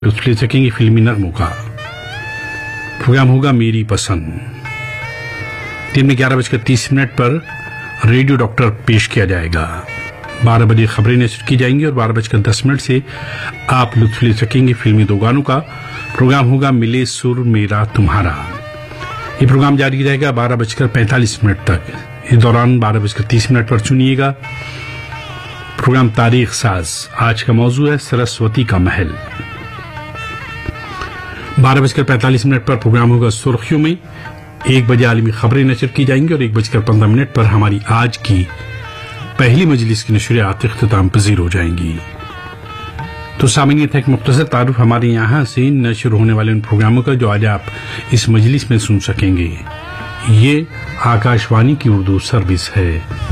लुत्फ ले सकेंगे फिल्मी नगमों का। प्रोग्राम होगा मेरी पसंद। दिन में 11:30 पर रेडियो डॉक्टर पेश किया जाएगा। 12 बजे खबरें नशर की जाएंगी और 12:10 से आप लुत्फ ले सकेंगे फिल्मी दो गानों का। प्रोग्राम होगा मिले सुर मेरा तुम्हारा। ये प्रोग्राम जारी रहेगा 12:45 तक। इस दौरान 12:30 पर सुनिएगा प्रोग्राम तारीख साज। आज का मौजू है सरस्वती का महल। 12:45 पर प्रोग्राम होगा सुर्खियों में। 1 बजे आलमी खबरें नशर की जाएंगी और 1:15 पर हमारी आज की पहली मजलिस की नशरियात इख्तिताम पजीर हो जाएंगी। तो सामने ये था एक मुख्तसर तारुफ हमारे यहाँ से नशर होने वाले उन प्रोग्रामों का जो आज आप इस मजलिस में सुन सकेंगे। ये आकाशवाणी की उर्दू सर्विस है।